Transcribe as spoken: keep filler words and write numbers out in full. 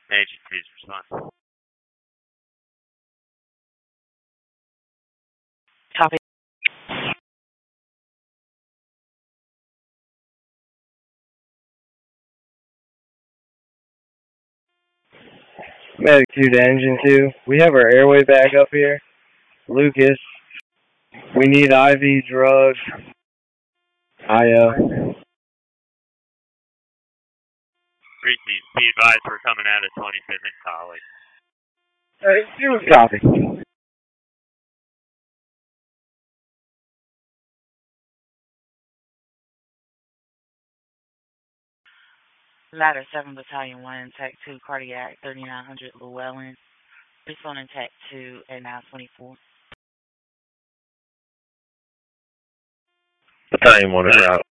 Agency's response. Copy. Medic two to Engine two. We have our airway back up here. Lucas. We need I V drugs. I O. Repeat, be advised we're coming out of twenty-fifth and College. Alright, copy. Ladder seven Battalion one, Tech two, Cardiac, thirty-nine hundred Llewellyn. Responding Tech two at nine twenty-four. Battalion one is out.